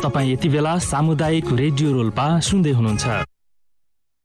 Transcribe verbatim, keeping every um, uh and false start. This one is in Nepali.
तपाईँ यति बेला सामुदायिक रेडियो रोल्पा सुन्दै हुनुहुन्छ।